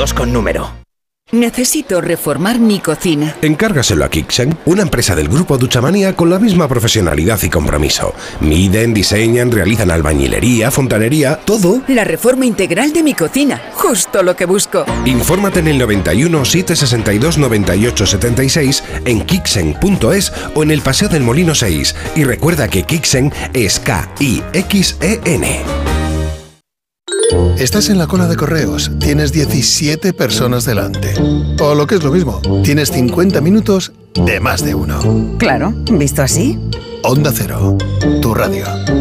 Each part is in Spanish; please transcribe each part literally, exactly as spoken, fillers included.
todos con número. Necesito reformar mi cocina. Encárgaselo a Kixen, una empresa del grupo Duchamanía con la misma profesionalidad y compromiso. Miden, diseñan, realizan albañilería, fontanería, todo. La reforma integral de mi cocina, justo lo que busco. Infórmate en el noventa y uno, setecientos sesenta y dos, noventa y ocho setenta y seis, en kixen punto es o en el Paseo del Molino seis. Y recuerda que Kixen es K I X E N. Estás en la cola de correos, tienes diecisiete personas delante. O lo que es lo mismo, tienes cincuenta minutos de más de uno. Claro, visto así. Onda Cero, tu radio.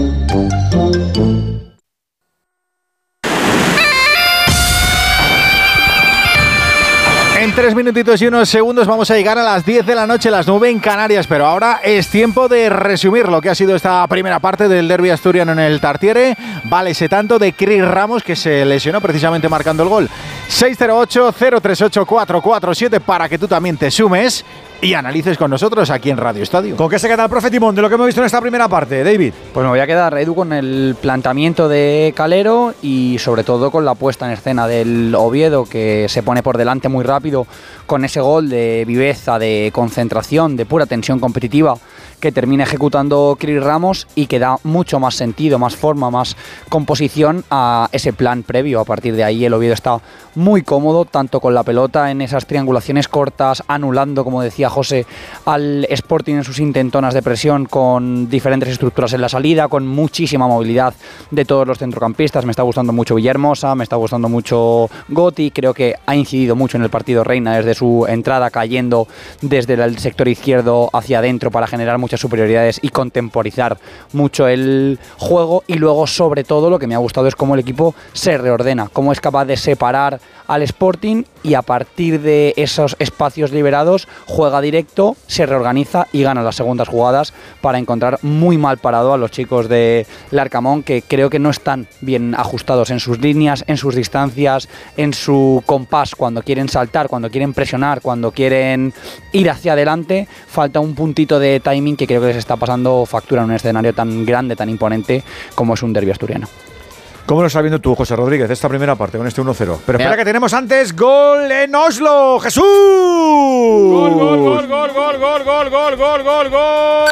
En tres minutitos y unos segundos vamos a llegar a las diez de la noche, las nueve en Canarias, pero ahora es tiempo de resumir lo que ha sido esta primera parte del derbi asturiano en el Tartiere. Vale ese tanto de Cris Ramos, que se lesionó precisamente marcando el gol. seis cero ocho, cero tres ocho, cuatro cuatro siete para que tú también te sumes y analices con nosotros aquí en Radio Estadio. ¿Con qué se queda el profe Timón de lo que hemos visto en esta primera parte, David? Pues me voy a quedar, Edu, con el planteamiento de Calero y sobre todo con la puesta en escena del Oviedo, que se pone por delante muy rápido con ese gol de viveza, de concentración, de pura tensión competitiva que termina ejecutando Cris Ramos y que da mucho más sentido, más forma, más composición a ese plan previo. A partir de ahí el Oviedo está muy cómodo, tanto con la pelota en esas triangulaciones cortas, anulando, como decía José, al Sporting en sus intentonas de presión, con diferentes estructuras en la salida, con muchísima movilidad de todos los centrocampistas. Me está gustando mucho Villahermosa, me está gustando mucho Gotti, creo que ha incidido mucho en el partido Reina desde su entrada, cayendo desde el sector izquierdo hacia adentro para generar muchas superioridades y contemporizar mucho el juego. Y luego, sobre todo, lo que me ha gustado es cómo el equipo se reordena, cómo es capaz de separar al Sporting y a partir de esos espacios liberados juega directo, se reorganiza y gana las segundas jugadas para encontrar muy mal parado a los chicos de Larcamón, que creo que no están bien ajustados en sus líneas, en sus distancias, en su compás cuando quieren saltar, cuando quieren presionar, cuando quieren ir hacia adelante. Falta un puntito de timing que creo que les está pasando factura en un escenario tan grande, tan imponente como es un derbi asturiano. ¿Cómo lo estás viendo tú, José Rodríguez, esta primera parte con este uno cero? Pero espera, que tenemos antes gol en Oslo. ¡Jesús! Gol, gol, gol, gol, gol, gol, gol, gol, gol, gol, gol.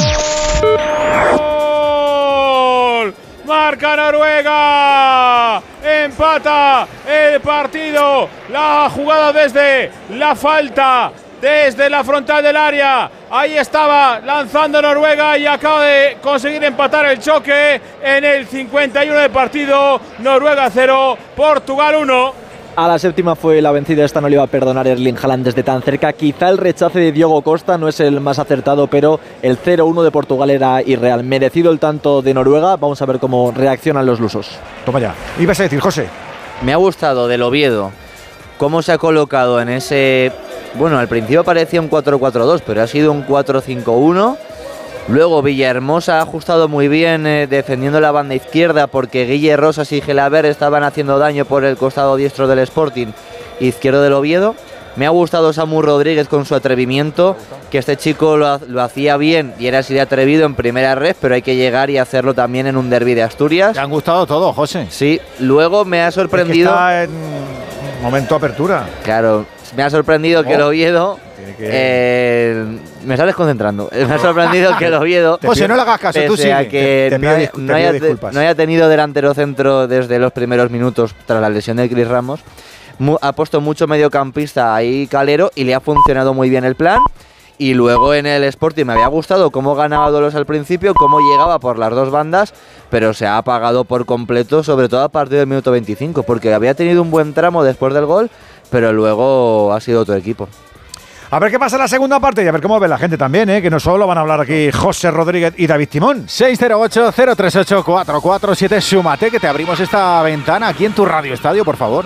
Marca Noruega. Empata el partido. La jugada desde la falta, desde la frontal del área. Ahí estaba lanzando Noruega y acaba de conseguir empatar el choque en el cincuenta y uno de partido. Noruega cero, Portugal uno. A la séptima fue la vencida, esta no le iba a perdonar Erling Haaland desde tan cerca. Quizá el rechace de Diogo Costa no es el más acertado, pero el cero uno de Portugal era irreal. Merecido el tanto de Noruega, vamos a ver cómo reaccionan los lusos. Toma ya. ¿Ibas a decir, José? Me ha gustado del Oviedo cómo se ha colocado en ese... Bueno, al principio parecía un cuatro cuatro dos, pero ha sido un cuatro cinco uno. Luego Villahermosa ha ajustado muy bien eh, defendiendo la banda izquierda, porque Guille Rosas y Gelabert estaban haciendo daño por el costado diestro del Sporting, izquierdo del Oviedo. Me ha gustado Samu Rodríguez con su atrevimiento, que este chico lo, lo hacía bien y era así de atrevido en primera red, pero hay que llegar y hacerlo también en un derbi de Asturias. ¿Te han gustado todo, José? Sí, luego me ha sorprendido... Es que está en momento apertura. Claro, me ha sorprendido oh. que el Oviedo... Que... Eh, me está desconcentrando. Me ha sorprendido que el Oviedo... José, no le hagas caso, tú sigue. Que te, te no, haya, no, haya te, no haya tenido delantero centro desde los primeros minutos tras la lesión de Cris Ramos. Ha puesto mucho mediocampista ahí Calero y le ha funcionado muy bien el plan. Y luego en el Sporting me había gustado cómo ganaba duelos al principio, cómo llegaba por las dos bandas, pero se ha apagado por completo, sobre todo a partir del minuto veinticinco, porque había tenido un buen tramo después del gol, pero luego ha sido otro equipo. A ver qué pasa en la segunda parte y a ver cómo ve la gente también, ¿eh? Que no solo van a hablar aquí José Rodríguez y David Timón. seis cero ocho, cero tres ocho, cuatro cuatro siete, súmate que te abrimos esta ventana aquí en tu Radio Estadio, por favor.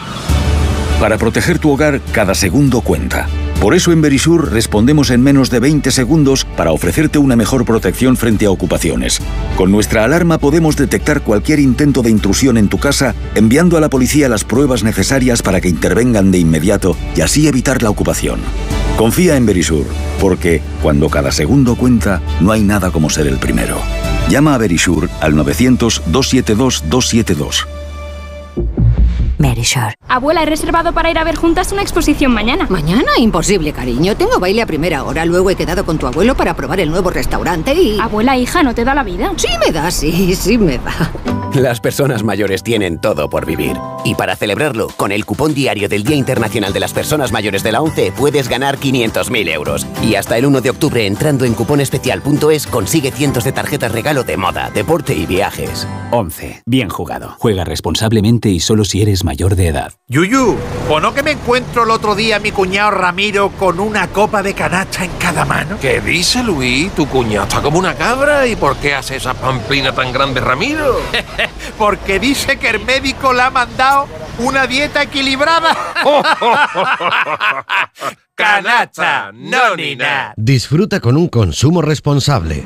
Para proteger tu hogar, cada segundo cuenta. Por eso en Verisur respondemos en menos de veinte segundos para ofrecerte una mejor protección frente a ocupaciones. Con nuestra alarma podemos detectar cualquier intento de intrusión en tu casa, enviando a la policía las pruebas necesarias para que intervengan de inmediato y así evitar la ocupación. Confía en Verisur, porque cuando cada segundo cuenta, no hay nada como ser el primero. Llama a Verisur al novecientos, doscientos setenta y dos, doscientos setenta y dos. Verisure. Abuela, he reservado para ir a ver juntas una exposición mañana. Mañana, imposible, cariño. Tengo baile a primera hora. Luego he quedado con tu abuelo para probar el nuevo restaurante y... Abuela, hija, ¿no te da la vida? Sí me da, sí, sí me da. Las personas mayores tienen todo por vivir. Y para celebrarlo, con el cupón diario del Día Internacional de las Personas Mayores de la ONCE puedes ganar quinientos mil euros. Y hasta el uno de octubre, entrando en cuponespecial punto es, consigue cientos de tarjetas regalo de moda, deporte y viajes. ONCE. Bien jugado. Juega responsablemente y solo si eres mayor de edad. Yuyu, ¿o no que me encuentro el otro día a mi cuñado Ramiro con una copa de canacha en cada mano? ¿Qué dice, Luis? Tu cuñado está como una cabra. ¿Y por qué hace esa pamplina tan grande, Ramiro? Porque dice que el médico le ha mandado una dieta equilibrada. Canacha, no ni nada. Disfruta con un consumo responsable.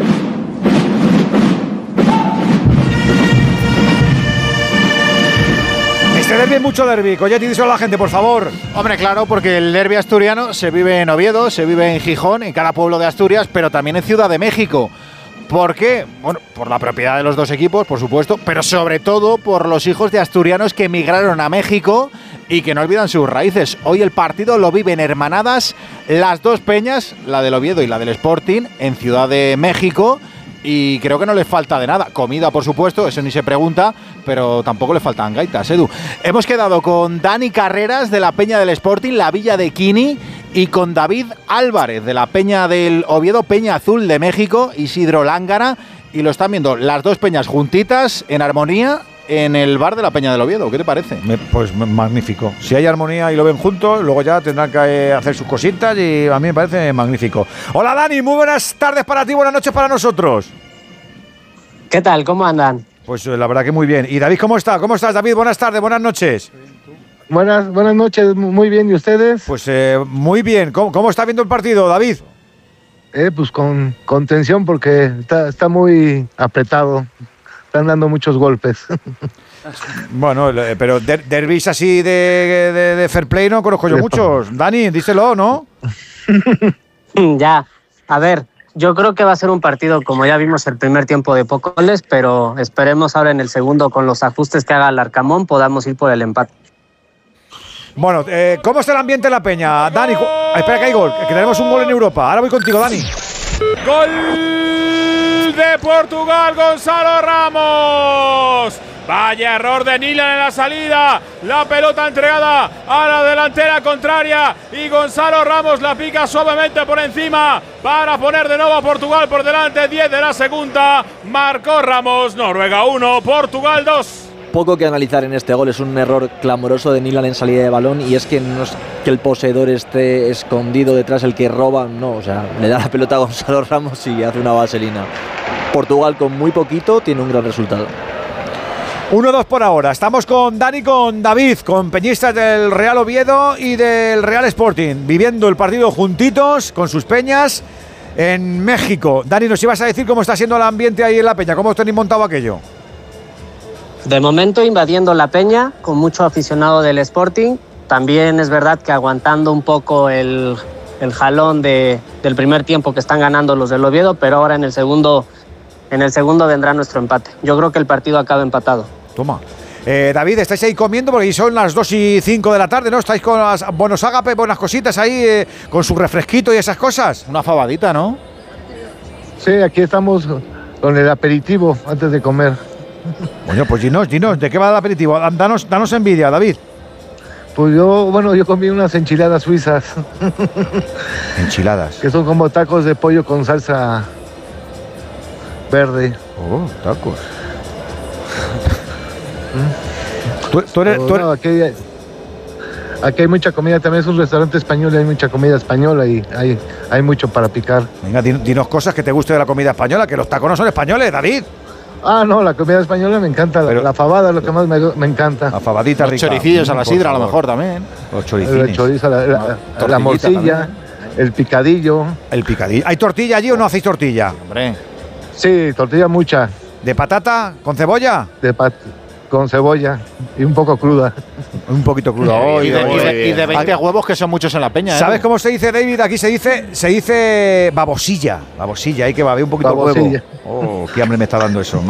Este derbi es mucho derbi. Colletti, díselo a la gente, por favor. Hombre, claro, porque el derbi asturiano se vive en Oviedo, se vive en Gijón, en cada pueblo de Asturias, pero también en Ciudad de México. ¿Por qué? Bueno, por la propiedad de los dos equipos, por supuesto, pero sobre todo por los hijos de asturianos que emigraron a México y que no olvidan sus raíces. Hoy el partido lo viven hermanadas las dos peñas, la del Oviedo y la del Sporting, en Ciudad de México. Y creo que no les falta de nada. Comida, por supuesto, eso ni se pregunta, pero tampoco le faltan gaitas, Edu. Hemos quedado con Dani Carreras de la Peña del Sporting, la Villa de Quini, y con David Álvarez de la Peña del Oviedo, Peña Azul de México, Isidro Lángara, y lo están viendo las dos peñas juntitas, en armonía, en el bar de la Peña del Oviedo. ¿Qué te parece? Me, pues magnífico. Si hay armonía y lo ven juntos, luego ya tendrán que eh, hacer sus cositas y a mí me parece magnífico. Hola Dani, muy buenas tardes para ti, buenas noches para nosotros. ¿Qué tal? ¿Cómo andan? Pues eh, la verdad que muy bien. ¿Y David cómo está? ¿Cómo estás, David? Buenas tardes, buenas noches. Buenas, buenas noches, muy bien. ¿Y ustedes? Pues eh, muy bien. ¿Cómo, ¿Cómo está viendo el partido, David? Eh, pues con, con tensión porque está, está muy apretado. Están dando muchos golpes. Bueno, pero der, derbis así de, de, de fair play no conozco yo muchos. Dani, díselo, ¿no? Ya, a ver, yo creo que va a ser un partido, como ya vimos el primer tiempo, de pocos goles, pero esperemos ahora en el segundo, con los ajustes que haga el Arcamón, podamos ir por el empate. Bueno, eh, ¿cómo está el ambiente en la Peña? Dani, espera que hay gol, que tenemos un gol en Europa. Ahora voy contigo, Dani. Gol de Portugal, Gonzalo Ramos. Vaya error de Nilan en la salida. La pelota entregada a la delantera contraria y Gonzalo Ramos la pica suavemente por encima para poner de nuevo a Portugal por delante. diez de la segunda. Marcó Ramos. Noruega uno, Portugal dos. Poco que analizar en este gol, es un error clamoroso de Nilan en salida de balón, y es que no es que el poseedor esté escondido detrás, el que roba, no, o sea, le da la pelota a Gonzalo Ramos y hace una vaselina. Portugal con muy poquito tiene un gran resultado. uno dos por ahora. Estamos con Dani, con David, con peñistas del Real Oviedo y del Real Sporting, viviendo el partido juntitos con sus peñas en México. Dani, nos ibas a decir cómo está siendo el ambiente ahí en la peña, cómo tenéis montado aquello. De momento invadiendo la peña, con mucho aficionado del Sporting. También es verdad que aguantando un poco el, el jalón de, del primer tiempo que están ganando los del Oviedo, pero ahora en el segundo, en el segundo vendrá nuestro empate. Yo creo que el partido acaba empatado. Toma. Eh, David, estáis ahí comiendo porque son las dos y cinco de la tarde, ¿no? Estáis con las buenos ágapes, buenas cositas ahí, eh, con su refresquito y esas cosas. Una fabadita, ¿no? Sí, aquí estamos con el aperitivo antes de comer. Bueno, pues dinos, dinos, ¿de qué va el aperitivo? Danos, danos envidia, David. Pues yo, bueno, yo comí unas enchiladas suizas. Enchiladas. Que son como tacos de pollo con salsa verde. Oh, tacos. ¿Tú, tú eres, tú eres... No, aquí, hay, aquí hay mucha comida, también es un restaurante español y hay mucha comida española y hay, hay mucho para picar. Venga, dinos cosas que te guste de la comida española, que los tacos no son españoles, David. Ah, no, la comida española me encanta, la, la fabada es lo que más me, me encanta. La fabadita los rica. Los choricillos a la sidra a lo mejor también. Los choricines. El chorizo, la, la, la, la morcilla, también. El picadillo. El picadillo. ¿Hay tortilla allí o no hacéis tortilla? Hombre. Sí, tortilla mucha. ¿De patata con cebolla? De pat con cebolla y un poco cruda. Un poquito cruda. Oh, y, de, y, de, y de veinte huevos, que son muchos en la peña. ¿Sabes ¿eh? cómo se dice, David? Aquí se dice se dice babosilla. Babosilla, hay que baber un poquito de huevo. Oh, qué hambre me está dando eso.